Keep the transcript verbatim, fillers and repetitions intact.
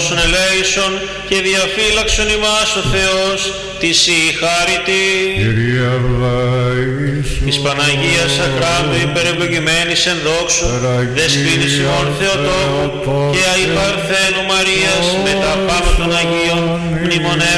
σώσον ελέησον και διαφύλαξον ημάς ο Θεός της η χάρητη. Κύριε ευλέησον. Της Παναγίας Αχράντου υπερευλογημένης εν δόξου, δεσποίνης ημών Θεοτόκου και αϊπαρθένου Μαρίας μετά πάνω των Αγίων μνημονεύσεων